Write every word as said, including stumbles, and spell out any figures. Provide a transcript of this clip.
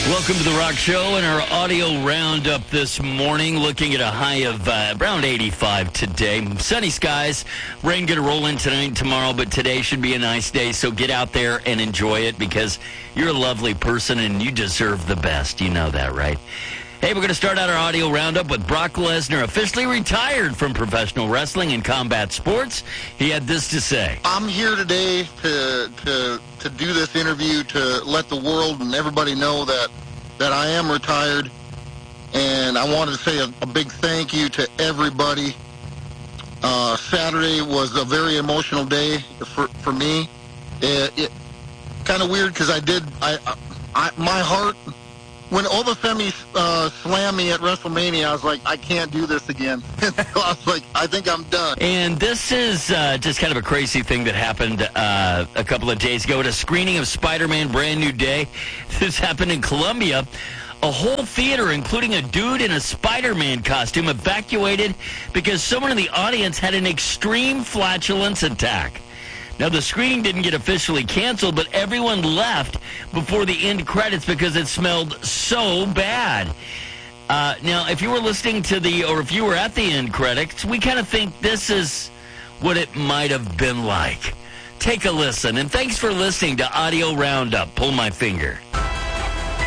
Welcome to the Rock Show and our audio roundup this morning, looking at a high of uh, around eighty-five today. Sunny skies, rain going to roll in tonight and tomorrow, but today should be a nice day, so get out there and enjoy it because you're a lovely person and you deserve the best. You know that, right? Hey, we're going to start out our audio roundup with Brock Lesnar, officially retired from professional wrestling and combat sports. He had this to say. I'm here today to to to do this interview to let the world and everybody know that, that I am retired. And I wanted to say a, a big thank you to everybody. Uh, Saturday was a very emotional day for, for me. It, it kind of weird because I did, I, I my heart... When Obafemi uh, slammed me at WrestleMania, I was like, I can't do this again. So I was like, I think I'm done. And this is uh, just kind of a crazy thing that happened uh, a couple of days ago at a screening of Spider-Man Brand New Day. This happened in Colombia. A whole theater, including a dude in a Spider-Man costume, evacuated because someone in the audience had an extreme flatulence attack. Now, the screening didn't get officially canceled, but everyone left before the end credits because it smelled so bad. Uh, now, if you were listening to the, or if you were at the end credits, we kind of think this is what it might have been like. Take a listen, and thanks for listening to Audio Roundup. Pull my finger.